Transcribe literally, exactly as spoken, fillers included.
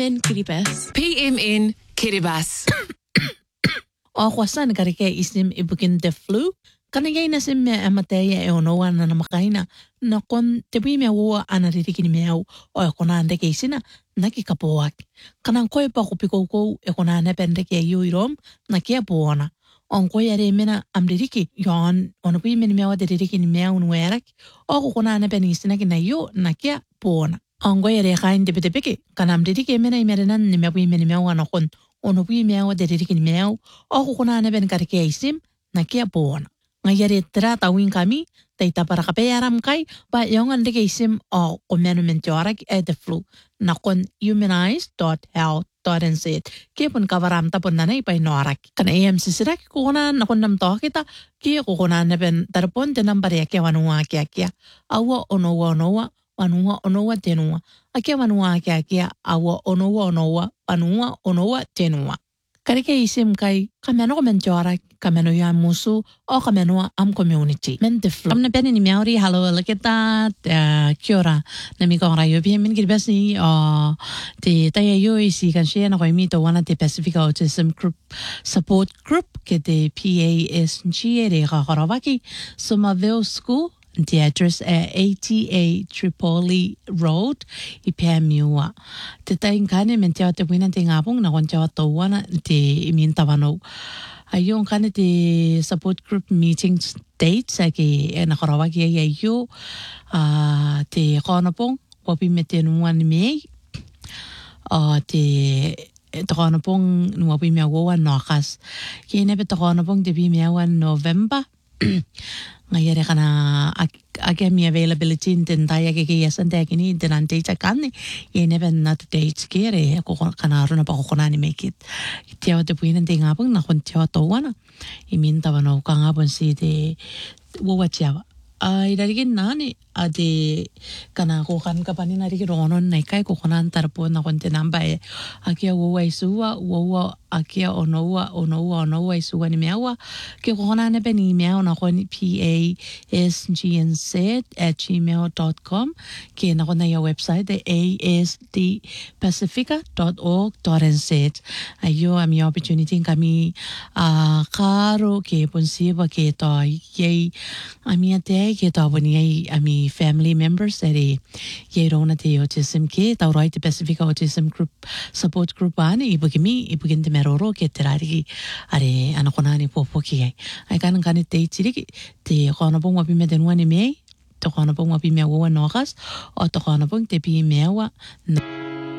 in Kiribati. P M in Kiribati. O kwasan karike isim ibukin de flu. Kanagay na sim me amataya e onoa na namakaina. Na kon tebi me wo anaririkin me au o e kona ande keisina naki kapoak. Kanang koe pa kupiko ko e kona ane pende ke yuirom na kia puona. On koe are mena amririki yon onopui meni me awa deririkin me au nuerak o kona ane penisina ki na yo na kia puona. On koe are kain de peke kana amririki mena imerenan ni me apui meni me awa na kon onopui me awa deririkin me au o kona ane pen karike isim na kia puona. Ngayari tera tawin kami taita para kapeyaram kai ba yung ande isim o komenu mentiorak e the flu na kon humanize dot health dot n z ke pun kavaram ta pun nanay pa inorak kana A M C sirak kukuna na kon nam to kita ki kukuna na ben tarpon te number ya ke wanua kia kia awa onowa onowa wanua onowa tenua akia wanua kia kia awa onowa onowa wanua onowa tenua karike isim kai kameno mentiorak kameno ya musu o kameno am community men de flu amna beni ni miauri halo laketa kia ora na mi kong rayo bi min Kiribati o te taya yo isi kan share na ko mi to wana te Pacific Autism Group Support Group ke te P A S G re ga garawaki Somerville School. The address at eighty-eight Tripoli Road, Ipamiua. Te taing kane men te te wina te ngapong na kon te to wana te iminta wano. Ayong kane te support group meetings dates ake e na karawaki e yo uh, te konapong wapi me te nuan me uh, te te konapong wapi me awa nokas. Ke ne pe te konapong te bi me awa November. Ngayere kana ake mi availability in taya ke ke yasan te kini dinan data kanne ye never not dates kere ko kana runa pa ko kana ni make it tiaw te puinen te ngapang na kon tiaw to wana imin ta bano ka ngapon si de wo wacha ai darigin nani ade kana ko kan ka pani nari ronon nai kai ko konan tarpo na kon te namba e akia wo wai suwa wo akia onoa onoa onoa suwa ni mewa ke ko konan ne beni mewa na kon P A S G N Z at gmail dot com ke na kon na ya website de A S D pacifica dot org dot n z ayo ami opportunity kami a karo ke ponsiba ke to ye ami ate ke to boni ami family members eri ye rona te autism ke ta right Pacific Autism Group Support Group ani ibugimi ibugin te meroro ke terari are anakona ni popo ki ai kan kan te tiri te kona pong wapi me denwa ni me te kona pong wapi me wa nogas o te kona pong te pi me wa